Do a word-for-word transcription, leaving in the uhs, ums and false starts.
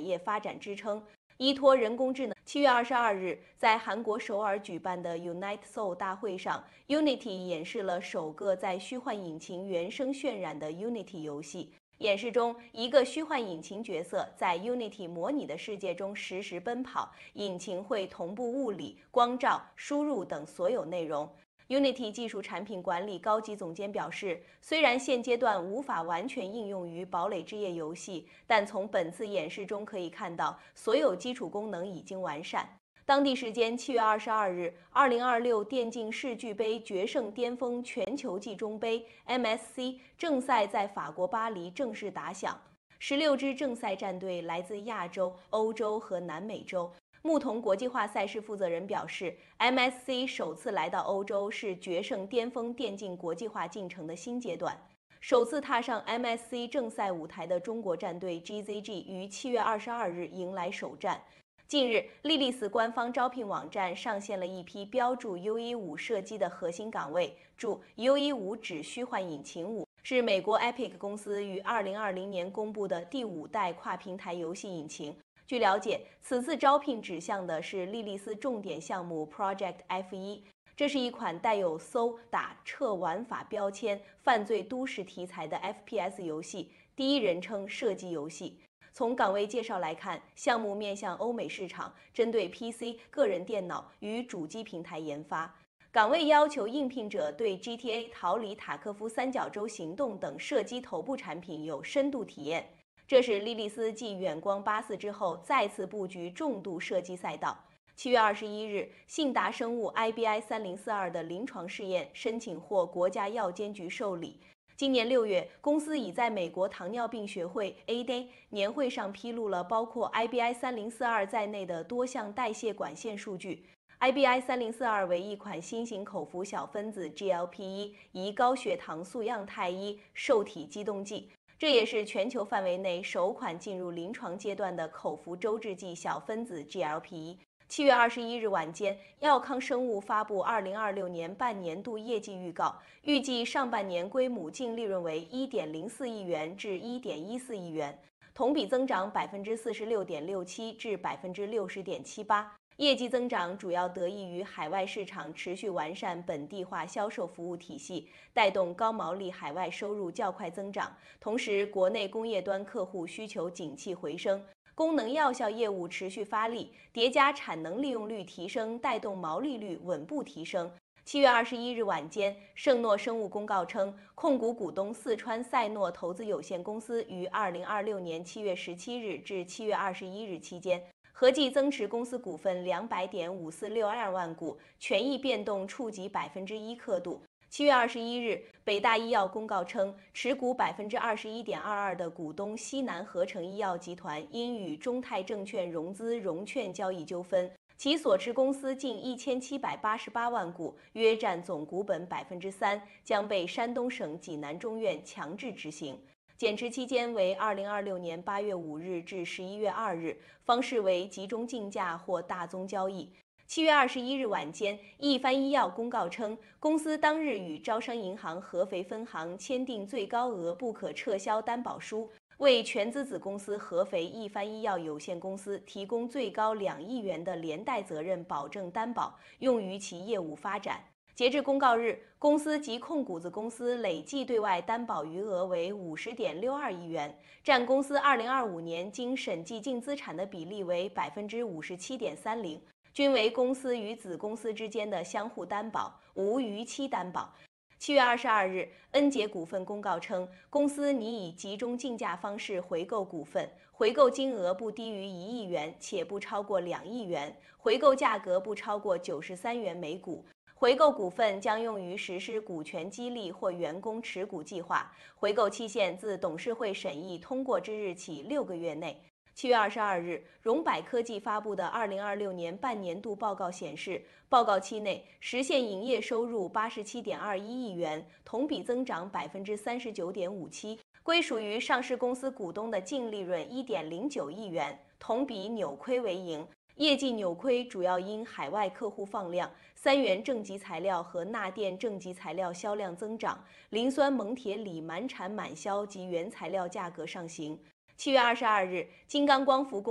产业发展支撑。依托人工智能，七月二十二日，在韩国首尔举办的 Unite Seoul 大会上 ，Unity 演示了首个在虚幻引擎原生渲染的 Unity 游戏。演示中，一个虚幻引擎角色在 Unity 模拟的世界中实时奔跑，引擎会同步物理、光照、输入等所有内容。Unity 技术产品管理高级总监表示，虽然现阶段无法完全应用于堡垒之夜游戏，但从本次演示中可以看到，所有基础功能已经完善。当地时间七月二十二日，二零二六电竞世俱杯决胜巅峰全球季中杯 M S C 正赛在法国巴黎正式打响。十六支正赛战队来自亚洲、欧洲和南美洲。牧童国际化赛事负责人表示 ，M S C 首次来到欧洲是决胜巅峰电竞国际化进程的新阶段。首次踏上 M S C 正赛舞台的中国战队 G Z G 于七月二十二日迎来首战。近日，莉莉丝官方招聘网站上线了一批标注 U 十五 射击的核心岗位，注 U 十五 指虚幻引擎五，是美国 Epic 公司于二零二零年公布的第五代跨平台游戏引擎。据了解，此次招聘指向的是莉莉丝重点项目 Project F 一，这是一款带有搜、打、撤玩法标签、犯罪都市题材的 F P S 游戏，第一人称射击游戏。从岗位介绍来看，项目面向欧美市场，针对 P C、个人电脑与主机平台研发。岗位要求应聘者对 G T A、逃离塔科夫三角洲行动等射击头部产品有深度体验。这是莉莉丝继远光八四之后再次布局重度射击赛道。七月二十一日，信达生物 I B I 三零四二的临床试验申请获国家药监局受理。今年六月，公司已在美国糖尿病学会 A D A 年会上披露了包括 I B I 三零四二在内的多项代谢管线数据。I B I 三零四二为一款新型口服小分子 G L P 一 胰高血糖素样肽一受体激动剂。这也是全球范围内首款进入临床阶段的口服周制剂小分子 G L P 一。七月二十一日晚间，药康生物发布二零二六年半年度业绩预告，预计上半年归母净利润为 一点零四亿元至 一点一四亿元，同比增长 百分之四十六点六七 至 百分之六十点七八。业绩增长主要得益于海外市场持续完善本地化销售服务体系，带动高毛利海外收入较快增长。同时，国内工业端客户需求景气回升，功能药效业务持续发力，叠加产能利用率提升，带动毛利率稳步提升。七月二十一日晚间，圣诺生物公告称，控股股东四川赛诺投资有限公司于二零二六年七月十七日至七月二十一日期间，合计增持公司股份两百点五四六二万股，权益变动触及百分之一刻度。七月二十一日，北大医药公告称，持股百分之二十一点二二的股东西南合成医药集团因与中泰证券融资融券交易纠纷，其所持公司近一千七百八十八万股，约占总股本百分之三，将被山东省济南中院强制执行。减持期间为二零二六年八月五日至十一月二日，方式为集中竞价或大宗交易。七月二十一日晚间，一帆医药公告称，公司当日与招商银行合肥分行签订最高额不可撤销担保书，为全资子公司合肥一帆医药有限公司提供最高两亿元的连带责任保证担保，用于其业务发展。截至公告日，公司及控股子公司累计对外担保余额为五十点六二亿元，占公司二零二五年经审计净资产的比例为百分之五十七点三零，均为公司与子公司之间的相互担保，无逾期担保。七月二十二日，恩捷股份公告称，公司拟以集中竞价方式回购股份，回购金额不低于一亿元，且不超过两亿元，回购价格不超过九十三元每股。回购股份将用于实施股权激励或员工持股计划，回购期限自董事会审议通过之日起六个月内。七月二十二日，荣百科技发布的二零二六年半年度报告显示，报告期内实现营业收入八十七点二一亿元，同比增长百分之三十九点五七，归属于上市公司股东的净利润一点零九亿元，同比扭亏为盈。业绩扭亏主要因海外客户放量、三元正极材料和钠电正极材料销量增长、磷酸锰铁锂满产满销及原材料价格上行。七月二十二日，金刚光伏公